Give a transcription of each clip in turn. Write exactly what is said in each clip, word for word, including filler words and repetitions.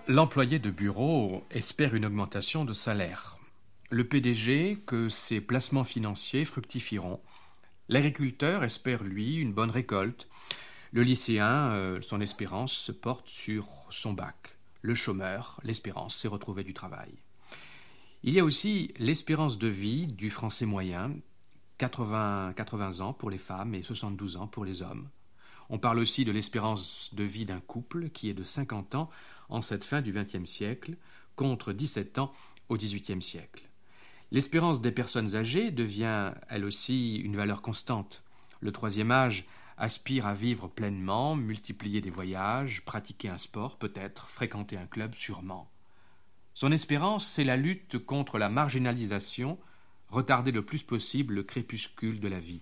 L'employé de bureau espère une augmentation de salaire. Le P D G que ses placements financiers fructifieront. L'agriculteur espère, lui, une bonne récolte. Le lycéen, euh, son espérance se porte sur son bac. Le chômeur, l'espérance, c'est retrouver du travail. Il y a aussi l'espérance de vie du français moyen, quatre-vingts, quatre-vingts ans pour les femmes et soixante-douze ans pour les hommes. On parle aussi de l'espérance de vie d'un couple qui est de cinquante ans en cette fin du vingtième siècle, contre dix-sept ans au dix-huitième siècle. L'espérance des personnes âgées devient, elle aussi, une valeur constante. Le troisième âge aspire à vivre pleinement, multiplier des voyages, pratiquer un sport peut-être, fréquenter un club sûrement. Son espérance, c'est la lutte contre la marginalisation, retarder le plus possible le crépuscule de la vie.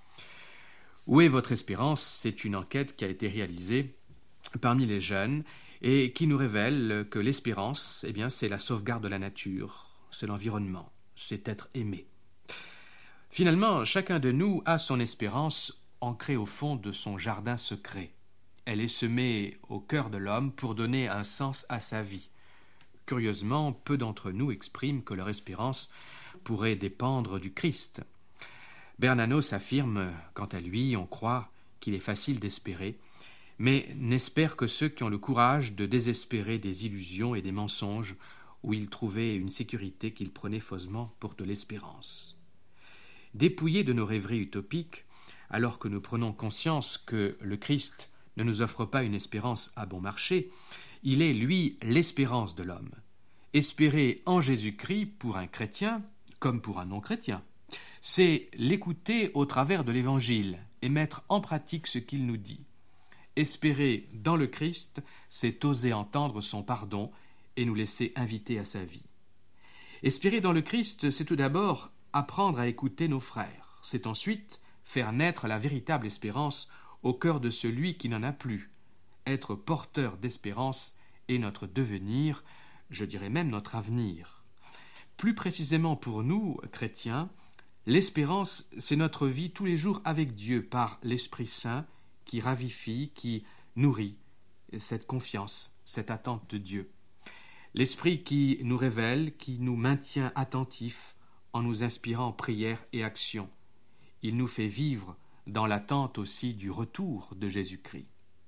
Où est votre espérance ? C'est une enquête qui a été réalisée parmi les jeunes et qui nous révèle que l'espérance, eh bien, c'est la sauvegarde de la nature, c'est l'environnement, c'est être aimé. Finalement, chacun de nous a son espérance ancrée au fond de son jardin secret. Elle est semée au cœur de l'homme pour donner un sens à sa vie. Curieusement, peu d'entre nous expriment que leur espérance pourrait dépendre du Christ. Bernanos affirme, quant à lui, on croit qu'il est facile d'espérer, mais n'espère que ceux qui ont le courage de désespérer des illusions et des mensonges où ils trouvaient une sécurité qu'ils prenaient faussement pour de l'espérance. Dépouillés de nos rêveries utopiques, alors que nous prenons conscience que le Christ ne nous offre pas une espérance à bon marché, il est, lui, l'espérance de l'homme. Espérer en Jésus-Christ pour un chrétien comme pour un non-chrétien, c'est l'écouter au travers de l'Évangile et mettre en pratique ce qu'il nous dit. Espérer dans le Christ, c'est oser entendre son pardon et nous laisser inviter à sa vie. Espérer dans le Christ, c'est tout d'abord apprendre à écouter nos frères. C'est ensuite faire naître la véritable espérance au cœur de celui qui n'en a plus. Être porteur d'espérance est notre devenir, je dirais même notre avenir. Plus précisément pour nous, chrétiens, l'espérance, c'est notre vie tous les jours avec Dieu par l'Esprit Saint qui ravifie, qui nourrit cette confiance, cette attente de Dieu. L'Esprit qui nous révèle, qui nous maintient attentifs en nous inspirant prière et action. Il nous fait vivre dans l'attente aussi du retour de Jésus-Christ.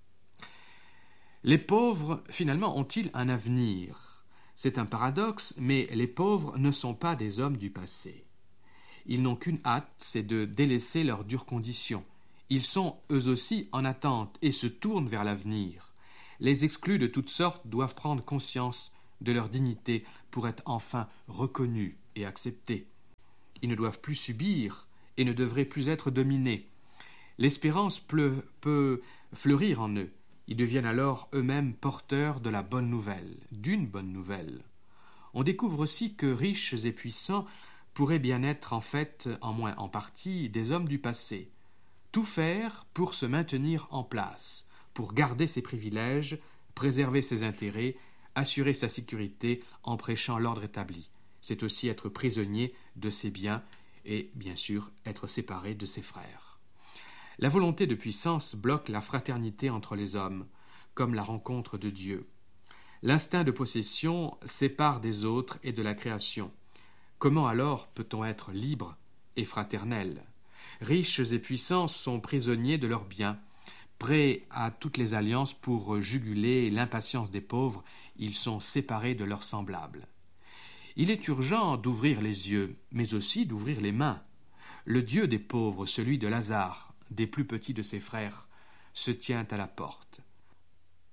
Les pauvres, finalement, ont-ils un avenir ? C'est un paradoxe, mais les pauvres ne sont pas des hommes du passé. Ils n'ont qu'une hâte, c'est de délaisser leurs dures conditions. Ils sont, eux aussi, en attente et se tournent vers l'avenir. Les exclus de toutes sortes doivent prendre conscience de leur dignité pour être enfin reconnus et acceptés. Ils ne doivent plus subir et ne devraient plus être dominés. L'espérance peut, peut fleurir en eux. Ils deviennent alors eux-mêmes porteurs de la bonne nouvelle, d'une bonne nouvelle. On découvre aussi que riches et puissants pourraient bien être en fait, en moins en partie, des hommes du passé. Tout faire pour se maintenir en place, pour garder ses privilèges, préserver ses intérêts, assurer sa sécurité en prêchant l'ordre établi. C'est aussi être prisonnier de ses biens et, bien sûr, être séparé de ses frères. La volonté de puissance bloque la fraternité entre les hommes, comme la rencontre de Dieu. L'instinct de possession sépare des autres et de la création. Comment alors peut-on être libre et fraternel ? Riches et puissants sont prisonniers de leurs biens, prêts à toutes les alliances pour juguler l'impatience des pauvres, ils sont séparés de leurs semblables. Il est urgent d'ouvrir les yeux, mais aussi d'ouvrir les mains. Le Dieu des pauvres, celui de Lazare, des plus petits de ses frères, se tient à la porte.